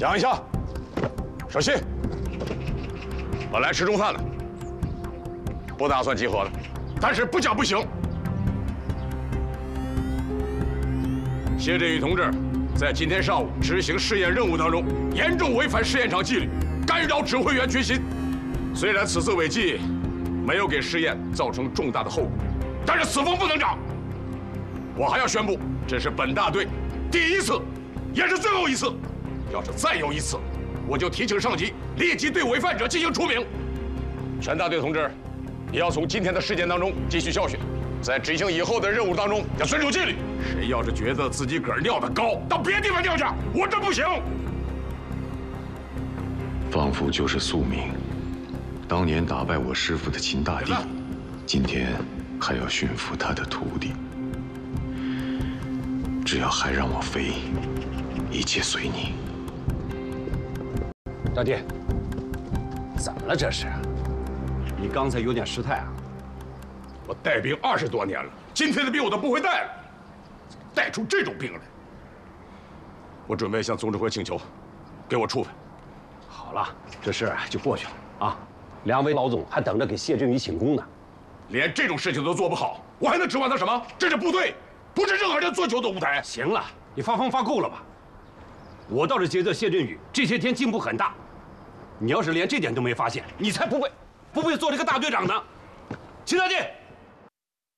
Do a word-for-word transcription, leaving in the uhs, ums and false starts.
讲一下。小心。本来吃中饭了，不打算集合了，但是不讲不行。谢振宇同志在今天上午执行试验任务当中，严重违反试验场纪律，干扰指挥员军心。虽然此次违纪没有给试验造成重大的后果，但是此风不能长。我还要宣布，这是本大队第一次，也是最后一次。要是再有一次，我就提请上级立即对违犯者进行除名。全大队同志，也要从今天的事件当中汲取教训，在执行以后的任务当中要遵守纪律。谁要是觉得自己个儿尿得高，到别地方尿去，我这不行。 仿佛就是宿命。当年打败我师父的秦大帝，今天还要驯服他的徒弟。只要还让我飞，一切随你。 大弟，怎么了这是？你刚才有点失态啊！ 我带兵二十多年了，今天的兵我都不会带了，带出这种兵来，我准备向总指挥请求，给我处分。 好了，这事儿就过去了啊！两位老总还等着给谢振宇请功呢， 连这种事情都做不好，我还能指望他什么？这是部队，不是任何人做球的舞台。 行了，你发疯发够了吧？我倒是觉得谢振宇这些天进步很大。你要是连这点都没发现，你才不会不会做这个大队长呢。秦大弟。